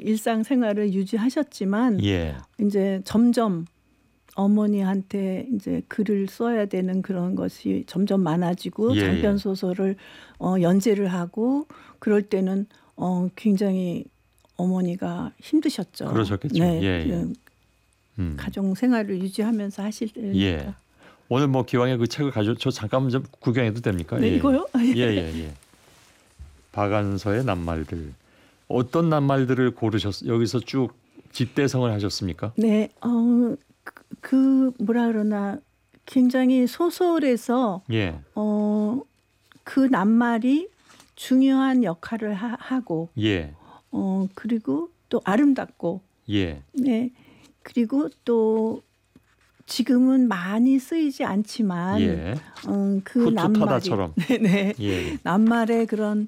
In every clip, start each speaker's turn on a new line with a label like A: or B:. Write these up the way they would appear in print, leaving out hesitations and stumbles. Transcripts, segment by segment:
A: 일상생활을 유지하셨지만
B: 예.
A: 이제 점점 어머니한테 이제 글을 써야 되는 그런 것이 점점 많아지고
B: 예,
A: 장편
B: 예.
A: 소설을 연재를 하고 그럴 때는 굉장히 어머니가 힘드셨죠.
B: 그러셨겠죠.
A: 네,
B: 예, 예.
A: 가정 생활을 유지하면서 하실 때니까.
B: 예. 오늘 뭐 기왕에 그 책을 가지고 저 잠깐만 좀 구경해도 됩니까?
A: 네,
B: 예.
A: 이거요?
B: 예. 박완서의 낱말들. 어떤 낱말들을 고르셨어요? 여기서 쭉 집대성을 하셨습니까?
A: 네, 그 뭐라 그러나 굉장히 소설에서
B: 예.
A: 그 낱말이 중요한 역할을 하고
B: 예.
A: 그리고 또 아름답고
B: 예.
A: 네 그리고 또 지금은 많이 쓰이지 않지만
B: 예.
A: 그 낱말이
B: 후투타다처럼.
A: 네
B: 예.
A: 낱말의 그런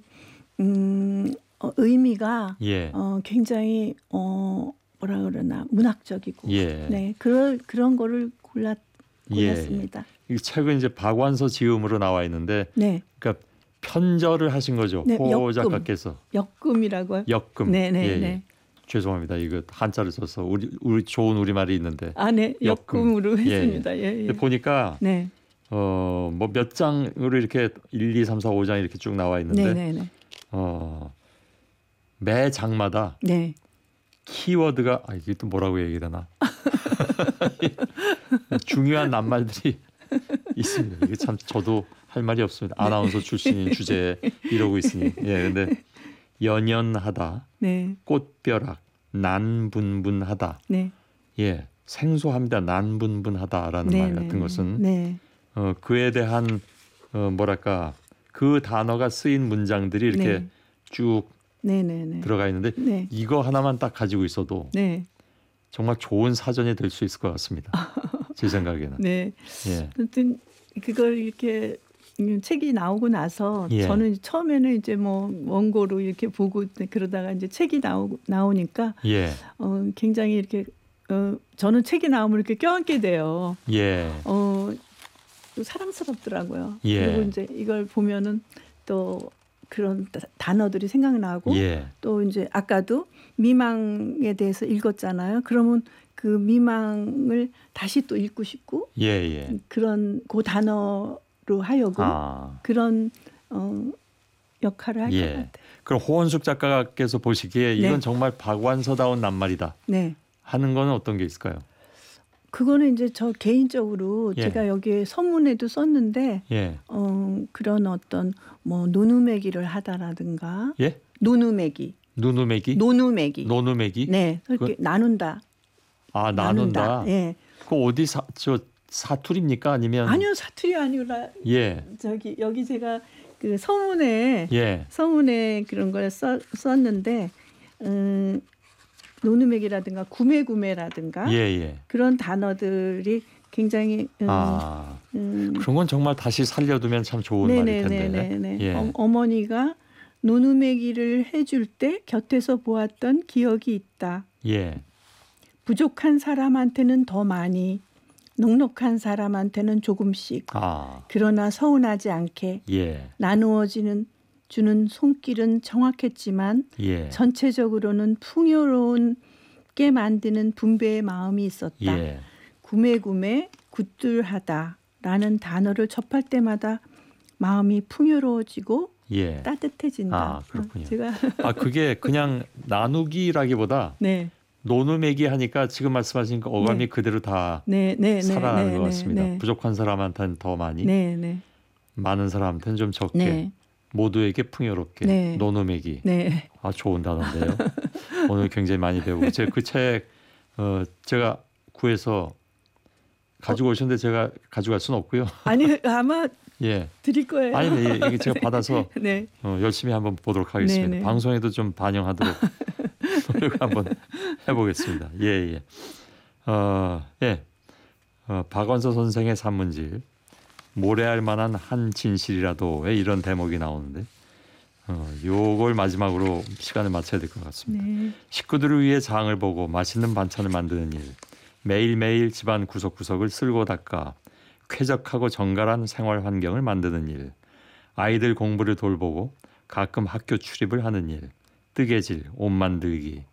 A: 의미가
B: 예.
A: 굉장히 뭐라 그러나 문학적이고
B: 예.
A: 네 그런 거를 골랐습니다.
B: 이 책은 이제 박완서 지음으로 나와 있는데,
A: 네.
B: 그러니까 편절을 하신 거죠.
A: 네,
B: 호
A: 역금.
B: 작가께서.
A: 역금이라고요?
B: 역금.
A: 네네.
B: 예, 예.
A: 네.
B: 죄송합니다. 이거 한자를 써서 우리 좋은 우리말이 있는데.
A: 네. 역금으로
B: 예,
A: 했습니다. 예.
B: 근데 보니까
A: 네.
B: 뭐 몇 장으로 이렇게 1, 2, 3, 4, 5장 이렇게 쭉 나와 있는데,
A: 네네네.
B: 매 장마다
A: 네.
B: 키워드가 이게 또 뭐라고 얘기하나 중요한 낱말들이 있습니다. 이게 참 저도 할 말이 없습니다. 아나운서 출신인 주제에 이러고 있으니. 예, 근데 연연하다,
A: 네.
B: 꽃벼락, 난분분하다.
A: 네.
B: 예, 생소합니다. 난분분하다라는
A: 네,
B: 말
A: 네,
B: 같은 것은
A: 네.
B: 그에 대한 뭐랄까 그 단어가 쓰인 문장들이 이렇게
A: 네.
B: 쭉
A: 네네네.
B: 들어가 있는데
A: 네.
B: 이거 하나만 딱 가지고 있어도
A: 네.
B: 정말 좋은 사전이 될 수 있을 것 같습니다. 제 생각에는.
A: 네.
B: 예.
A: 아무튼 그걸 이렇게 책이 나오고 나서
B: 예.
A: 저는 처음에는 이제 뭐 원고로 이렇게 보고 그러다가 이제 책이 나오니까
B: 예.
A: 굉장히 이렇게 저는 책이 나오면 이렇게 껴안게 돼요.
B: 예.
A: 사랑스럽더라고요.
B: 예.
A: 그리고 이제 이걸 보면은 또 그런 단어들이 생각나고
B: 예.
A: 또 이제 아까도 미망에 대해서 읽었잖아요. 그러면 그 미망을 다시 또 읽고 싶고
B: 예.
A: 그런 그 단어로 하여금 그런 역할을 할 것
B: 예.
A: 같아요.
B: 그럼 호원숙 작가께서 보시기에 이건
A: 네.
B: 정말 박완서다운 낱말이다
A: 네.
B: 하는 건 어떤 게 있을까요?
A: 그거는 이제 저 개인적으로
B: 예.
A: 제가 여기에 서문에도 썼는데
B: 예.
A: 그런 어떤 뭐 노누매기를 하다라든가
B: 예?
A: 노누매기.
B: 누누매기?
A: 노누매기.
B: 노누매기?
A: 네. 이렇게 나눈다.
B: 나눈다.
A: 예.
B: 그 어디 저 사투리입니까? 아니면
A: 아니요. 사투리 아니라
B: 예.
A: 여기 제가 그 서문에
B: 예.
A: 그런 걸 썼는데 노누맥이라든가 구매라든가
B: 예.
A: 그런 단어들이 굉장히
B: 그런 건 정말 다시 살려두면 참 좋은 말일 텐데.
A: 예. 어머니가 노누매기를 해줄 때 곁에서 보았던 기억이 있다.
B: 예.
A: 부족한 사람한테는 더 많이, 넉넉한 사람한테는 조금씩. 그러나 서운하지 않게
B: 예.
A: 주는 손길은 정확했지만
B: 예.
A: 전체적으로는 풍요롭게 만드는 분배의 마음이 있었다.
B: 예.
A: 구매 굿들하다라는 단어를 접할 때마다 마음이 풍요로워지고
B: 예.
A: 따뜻해진다.
B: 그렇군요.
A: 제가
B: 그게 그냥 나누기라기보다
A: 네.
B: 노누매기 하니까 지금 말씀하신 그 어감이
A: 네.
B: 그대로 다
A: 네.
B: 살아나는 것 같습니다.
A: 네.
B: 부족한 사람한테는 더 많이,
A: 네.
B: 많은 사람한테는 좀 적게,
A: 네.
B: 모두에게 풍요롭게,
A: 네.
B: 노누매기.
A: 네.
B: 좋은 단어인데요. 오늘 굉장히 많이 배우고 제가 그 책 제가 구해서 가지고 오셨는데 제가 가져갈 수는 없고요.
A: 아니 아마
B: 예.
A: 드릴 거예요.
B: 아니, 이게 제가 받아서
A: 네.
B: 열심히 한번 보도록 하겠습니다.
A: 네네.
B: 방송에도 좀 반영하도록 노력 한번 해보겠습니다. 예. 박완서 선생의 산문집 모래알 만한 한 진실이라도 왜 이런 대목이 나오는데 요걸 마지막으로 시간을 마쳐야 될 것 같습니다.
A: 네.
B: 식구들을 위해 장을 보고 맛있는 반찬을 만드는 일, 매일매일 집안 구석구석을 쓸고 닦아 쾌적하고 정갈한 생활 환경을 만드는 일, 아이들 공부를 돌보고 가끔 학교 출입을 하는 일, 뜨개질, 옷 만들기,